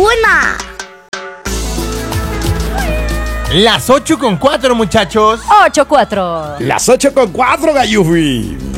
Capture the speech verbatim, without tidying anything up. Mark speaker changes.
Speaker 1: buena!
Speaker 2: Las ocho con cuatro, muchachos.
Speaker 3: ocho cuatro.
Speaker 4: Las ocho con cuatro, Gayufi.